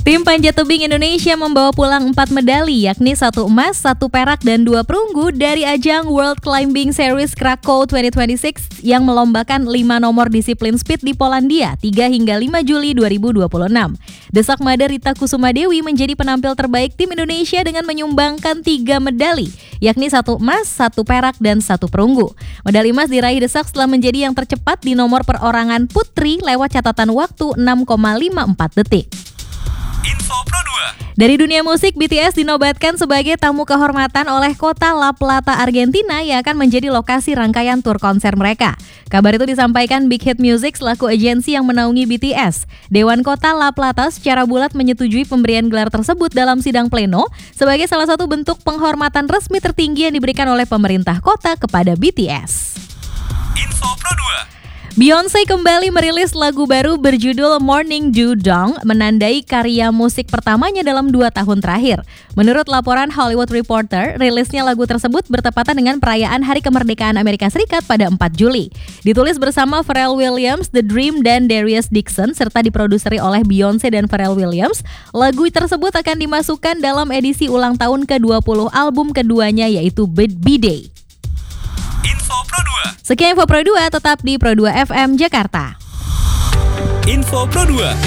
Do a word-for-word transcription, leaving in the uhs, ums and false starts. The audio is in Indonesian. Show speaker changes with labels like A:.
A: Tim panjat tebing Indonesia membawa pulang empat medali, yakni satu emas, satu perak, dan dua perunggu dari ajang World Climbing Series Krakow dua ribu dua puluh enam yang melombakan lima nomor disiplin speed di Polandia tiga hingga lima Juli dua ribu dua puluh enam. Desak Mada Rita Kusuma Dewi menjadi penampil terbaik tim Indonesia dengan menyumbangkan tiga medali, yakni satu emas, satu perak, dan satu perunggu. Medali emas diraih Desak setelah menjadi yang tercepat di nomor perorangan putri lewat catatan waktu enam koma lima empat detik.
B: Info Pro dua.
A: Dari dunia musik, B T S dinobatkan sebagai tamu kehormatan oleh kota La Plata, Argentina yang akan menjadi lokasi rangkaian tur konser mereka. Kabar itu disampaikan Big Hit Music selaku agensi yang menaungi B T S. Dewan Kota La Plata secara bulat menyetujui pemberian gelar tersebut dalam sidang pleno sebagai salah satu bentuk penghormatan resmi tertinggi yang diberikan oleh pemerintah kota kepada B T S.
B: Info Pro dua.
A: Beyonce kembali merilis lagu baru berjudul Morning Dew Dawn, menandai karya musik pertamanya dalam dua tahun terakhir. Menurut laporan Hollywood Reporter, rilisnya lagu tersebut bertepatan dengan perayaan Hari Kemerdekaan Amerika Serikat pada empat Juli. Ditulis bersama Pharrell Williams, The Dream, dan Darius Dixon, serta diproduseri oleh Beyonce dan Pharrell Williams, lagu tersebut akan dimasukkan dalam edisi ulang tahun ke dua puluh album keduanya, yaitu B-Day.
B: Info Pro dua.
A: Sekian Info Pro dua, tetap di Pro dua F M Jakarta.
B: Info Pro dua.